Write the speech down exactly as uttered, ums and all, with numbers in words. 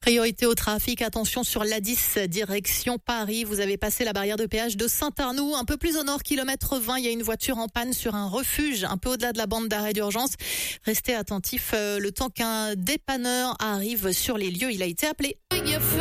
Priorité au trafic, attention sur l'A dix direction Paris. Vous avez passé la barrière de péage de Saint-Arnoux. Un peu plus au nord, kilomètre vingt, il y a une voiture en panne sur un refuge, un peu au-delà de la bande d'arrêt d'urgence. Restez attentifs le temps qu'un dépanneur arrive sur les lieux. Il a été appelé.